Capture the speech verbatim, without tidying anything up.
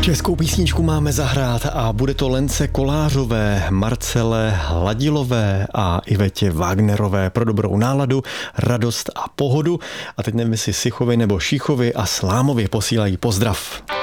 Českou písničku máme zahrát a bude to Lence Kolářové, Marcele Hladilové a Ivetě Wagnerové pro dobrou náladu, radost a pohodu. A teď nevím, jestli Sichovi nebo Šíchovi a Slámovi posílají pozdrav.